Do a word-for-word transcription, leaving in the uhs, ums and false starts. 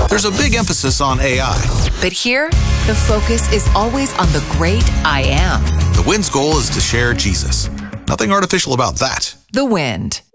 There's a big emphasis on A I. But here, the focus is always on the great I Am. The Wind's goal is to share Jesus. Nothing artificial about that. The Wind.